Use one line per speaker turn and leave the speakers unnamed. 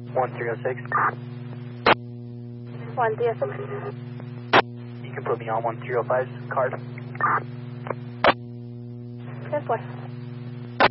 1306.
1306.
You can put me on 1305's card.
10-4.